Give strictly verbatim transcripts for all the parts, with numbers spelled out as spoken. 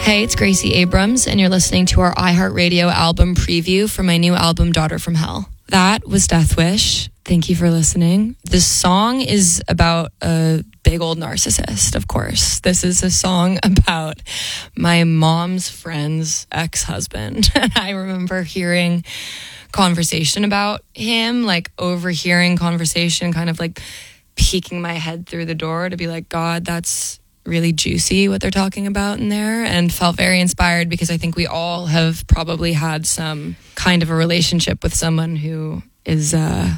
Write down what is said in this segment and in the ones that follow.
Hey, it's Gracie Abrams, and you're listening to our iHeartRadio album preview for my new album, Daughter from Hell. That was Death Wish. Thank you for listening. This song is about a big old narcissist, of course. This is a song about my mom's friend's ex-husband. And I remember hearing conversation about him, like overhearing conversation, kind of like peeking my head through the door to be like, God, that's really juicy what they're talking about in there, and felt very inspired because I think we all have probably had some kind of a relationship with someone who is uh,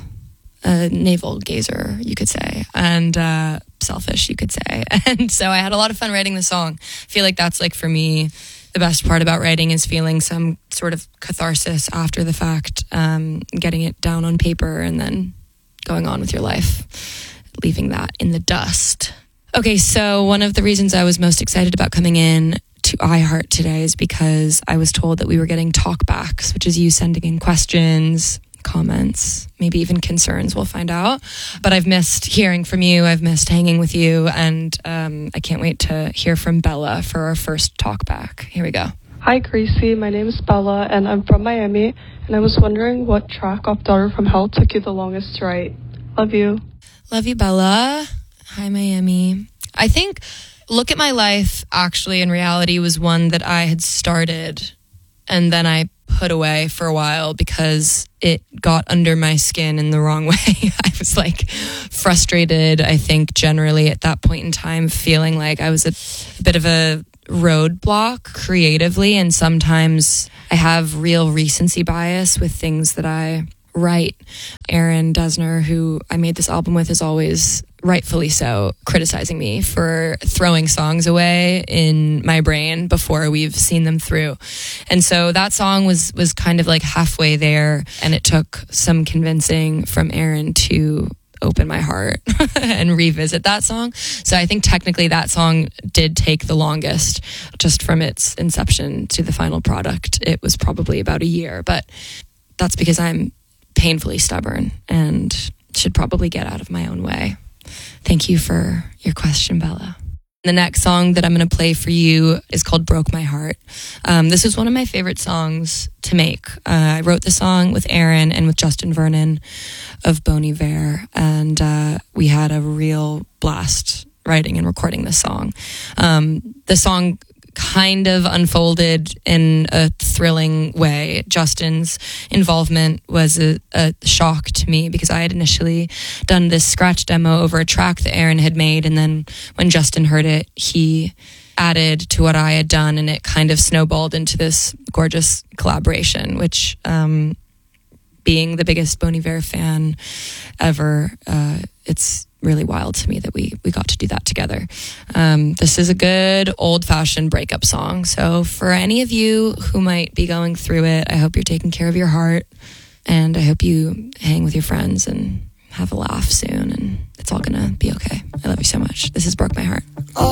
a navel gazer, you could say, and uh, selfish, you could say. And so I had a lot of fun writing the song. I feel like that's like for me, the best part about writing is feeling some sort of catharsis after the fact, um, getting it down on paper and then going on with your life, leaving that in the dust. Okay, so one of the reasons I was most excited about coming in to iHeart today is because I was told that we were getting talkbacks, which is you sending in questions, comments, maybe even concerns, we'll find out. But I've missed hearing from you, I've missed hanging with you, and um, I can't wait to hear from Bella for our first talkback. Here we go. Hi Gracie, my name is Bella and I'm from Miami, and I was wondering what track of Daughter from Hell took you the longest to write. Love you. Love you, Bella. Hi, Miami. I think Look at My Life, actually, in reality, was one that I had started and then I put away for a while because it got under my skin in the wrong way. I was like frustrated, I think, generally at that point in time, feeling like I was a bit of a roadblock creatively. And sometimes I have real recency bias with things that I write. Aaron Dessner, who I made this album with, is always, rightfully so, criticizing me for throwing songs away in my brain before we've seen them through. And so that song was was kind of like halfway there, and it took some convincing from Aaron to open my heart and revisit that song. So I think technically that song did take the longest, just from its inception to the final product. It was probably about a year, but that's because I'm painfully stubborn and should probably get out of my own way. Thank you for your question, Bella. The next song that I'm going to play for you is called Broke My Heart. Um, this is one of my favorite songs to make. Uh, I wrote the song with Aaron and with Justin Vernon of Bon Iver, and uh, we had a real blast writing and recording this song. Um, the song kind of unfolded in a thrilling way. Justin's involvement was a, a shock to me because I had initially done this scratch demo over a track that Aaron had made, and then when Justin heard it, he added to what I had done, and it kind of snowballed into this gorgeous collaboration, which um, being the biggest Bon Iver fan ever, uh, it's really wild to me that we we got to do that together. Um, this is a good old-fashioned breakup song. So for any of you who might be going through it, I hope you're taking care of your heart, and I hope you hang with your friends and have a laugh soon, and it's all gonna be okay. I love you so much. This is Broke My Heart.